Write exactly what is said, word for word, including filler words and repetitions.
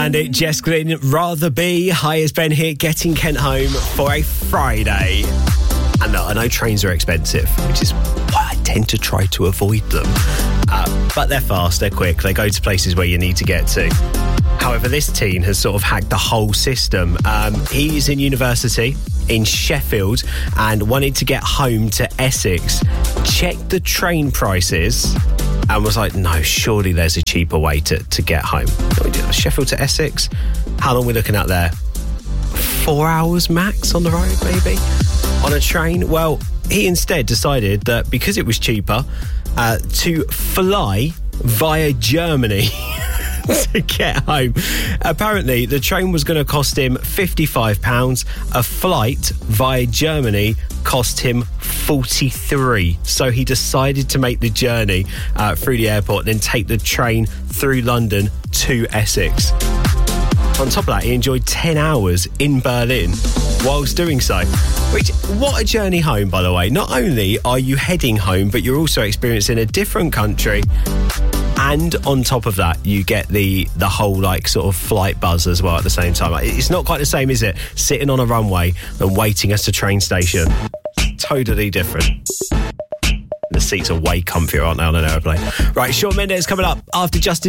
And it, Jess Glynn, Rather Be. Hi, it's Ben here, getting Kent home for a Friday. And look, I know trains are expensive, which is why I tend to try to avoid them. Uh, but they're fast, they're quick, they go to places where you need to get to. However, this teen has sort of hacked the whole system. Um, he's in university in Sheffield and wanted to get home to Essex, checked the train prices and was like, no, surely there's a cheaper way to, to get home. Sheffield to Essex, how long are we looking at there? Four hours max on the road, maybe? On a train? Well, he instead decided that because it was cheaper, uh, to fly via Germany to get home. Apparently, the train was going to cost him fifty-five pounds. A flight via Germany cost him forty-three. So he decided to make the journey uh, through the airport and then take the train through London to Essex. On top of that, he enjoyed ten hours in Berlin whilst doing so. Which, what a journey home, by the way. Not only are you heading home, but you're also experiencing a different country. And on top of that, you get the the whole, like, sort of flight buzz as well at the same time. It's not quite the same, is it? Sitting on a runway and waiting at a train station. Totally different. The seats are way comfier, aren't they, on an aeroplane? Right, Shawn Mendes coming up after Justin